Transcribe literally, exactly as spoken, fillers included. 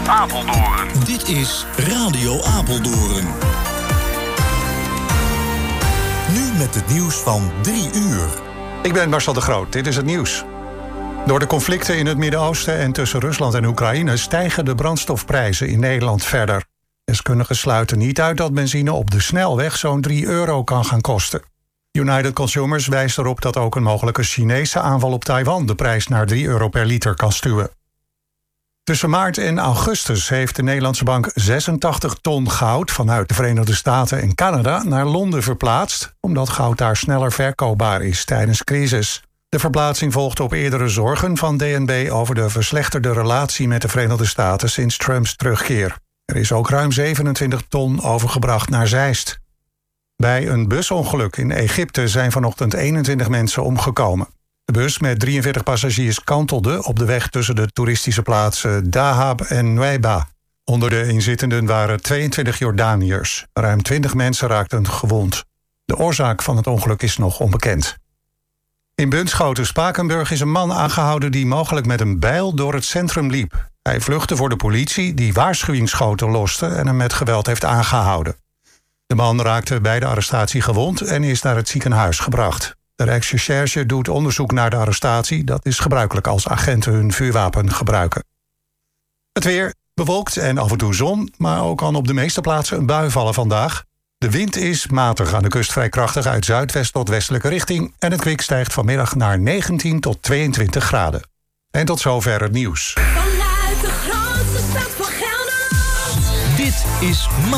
Apeldoorn. Dit is Radio Apeldoorn. Nu met het nieuws van drie uur. Ik ben Marcel de Groot, dit is het nieuws. Door de conflicten in het Midden-Oosten en tussen Rusland en Oekraïne stijgen de brandstofprijzen in Nederland verder. Deskundigen sluiten niet uit dat benzine op de snelweg zo'n drie euro kan gaan kosten. United Consumers wijst erop dat ook een mogelijke Chinese aanval op Taiwan de prijs naar drie euro per liter kan stuwen. Tussen maart en augustus heeft de Nederlandse bank zesentachtig ton goud vanuit de Verenigde Staten en Canada naar Londen verplaatst, omdat goud daar sneller verkoopbaar is tijdens crisis. De verplaatsing volgt op eerdere zorgen van D N B over de verslechterde relatie met de Verenigde Staten sinds Trumps terugkeer. Er is ook ruim zevenentwintig ton overgebracht naar Zeist. Bij een busongeluk in Egypte zijn vanochtend eenentwintig mensen omgekomen. De bus met drieënveertig passagiers kantelde op de weg tussen de toeristische plaatsen Dahab en Nuweiba. Onder de inzittenden waren tweeëntwintig Jordaniërs. Ruim twintig mensen raakten gewond. De oorzaak van het ongeluk is nog onbekend. In Bunschoten-Spakenburg is een man aangehouden die mogelijk met een bijl door het centrum liep. Hij vluchtte voor de politie die waarschuwingsschoten loste en hem met geweld heeft aangehouden. De man raakte bij de arrestatie gewond en is naar het ziekenhuis gebracht. De Rijksrecherche doet onderzoek naar de arrestatie. Dat is gebruikelijk als agenten hun vuurwapen gebruiken. Het weer bewolkt en af en toe zon, maar ook kan op de meeste plaatsen een bui vallen vandaag. De wind is matig, aan de kust vrij krachtig uit zuidwest tot westelijke richting en het kwik stijgt vanmiddag naar negentien tot tweeëntwintig graden. En tot zover het nieuws. Vanuit de grootste stad van Gelderland. Dit is Ma